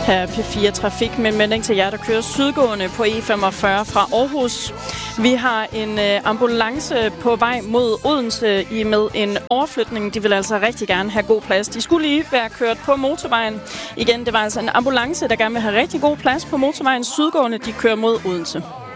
Her P4 Trafik med melding til jer, der kører sydgående på E45 fra Aarhus. Vi har en ambulance på vej mod Odense med en overflytning. De vil altså rigtig gerne have god plads. De skulle lige være kørt på motorvejen. Igen, det var altså en ambulance, der gerne vil have rigtig god plads på motorvejen sydgående. De kører mod Odense.